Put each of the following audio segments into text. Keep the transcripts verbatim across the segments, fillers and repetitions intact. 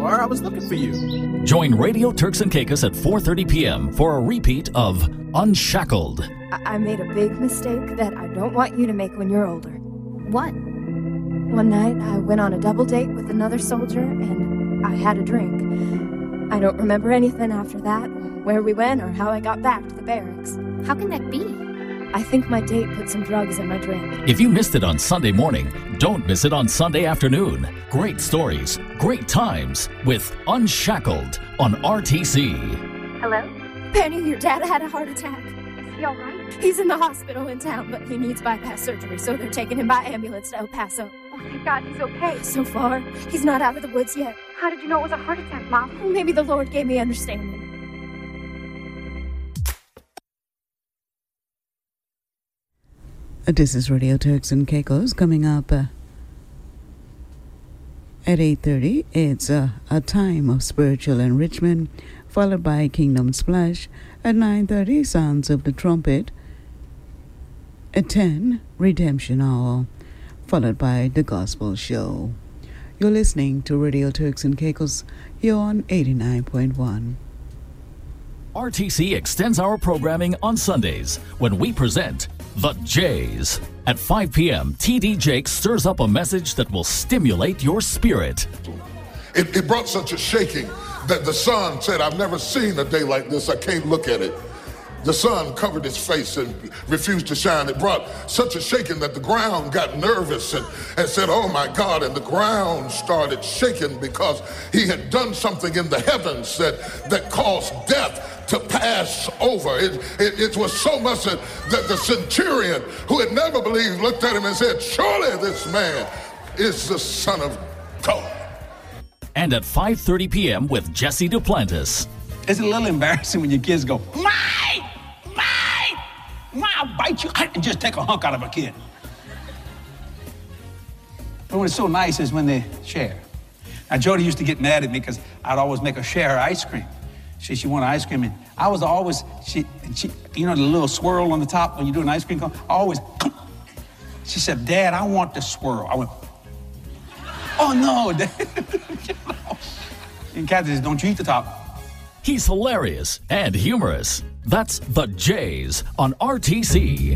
car. I was looking for you. Join Radio Turks and Caicos at four thirty p.m. for a repeat of Unshackled. I-, I made a big mistake that I don't want you to make when you're older. What? One night, I went on a double date with another soldier, and I had a drink. I don't remember anything after that, where we went or how I got back to the barracks. How can that be? I think my date put some drugs in my drink. If you missed it on Sunday morning, don't miss it on Sunday afternoon. Great stories, great times with Unshackled on R T C. Hello? Penny, your dad had a heart attack. Is he all right? He's in the hospital in town, but he needs bypass surgery, so they're taking him by ambulance to El Paso. Oh, thank God he's okay. So far, he's not out of the woods yet. How did you know it was a heart attack, Mom? Maybe the Lord gave me understanding. This is Radio Turks and Caicos coming up uh, at eight thirty. It's uh, a time of spiritual enrichment, followed by Kingdom Splash. At nine thirty, Sounds of the Trumpet. At ten, Redemption Hour, followed by The Gospel Show. You're listening to Radio Turks and Caicos here on eighty-nine point one. R T C extends our programming on Sundays when we present The Jays. At five p.m., T D Jakes stirs up a message that will stimulate your spirit. It, it brought such a shaking that the sun said, I've never seen a day like this. I can't look at it. The sun covered his face and refused to shine. It brought such a shaking that the ground got nervous and, and said, oh my God, and the ground started shaking because he had done something in the heavens that, that caused death to pass over. It, it, it was so much that, that the centurion, who had never believed, looked at him and said, surely this man is the Son of God. And at five thirty p.m. with Jesse Duplantis. It's a little embarrassing when your kids go, my, my, my, I'll bite you, and just take a hunk out of a kid. But what's so nice is when they share. Now, Jody used to get mad at me because I'd always make her share her ice cream. She, she wanted ice cream, and I was always, she, she, you know, the little swirl on the top when you do an ice cream cone? I always, she said, Dad, I want the swirl. I went, oh, no, Dad. You know? And Kathy says, don't you eat the top. He's hilarious and humorous. That's The Jays on R T C.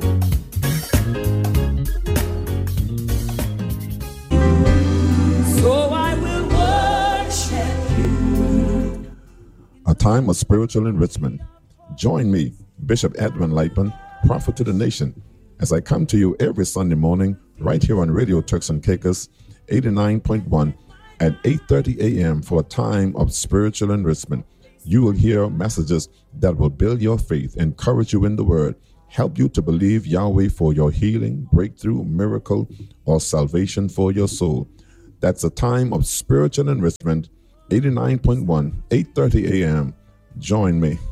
So I will worship you. A time of spiritual enrichment. Join me, Bishop Edwin Lightman, prophet to the nation, as I come to you every Sunday morning right here on Radio Turks and Caicos eighty-nine point one at eight thirty a.m. for a time of spiritual enrichment. You will hear messages that will build your faith, encourage you in the word, help you to believe Yahweh for your healing, breakthrough, miracle, or salvation for your soul. That's a time of spiritual enrichment, eighty-nine point one, eight thirty a.m. Join me.